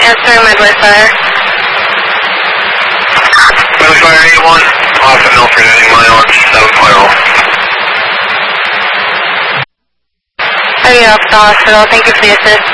Answer Midway Fire. Midway Fire 81, Austin Milford, heading mileage 7.0. Heading up to the hospital, thank you for the assist.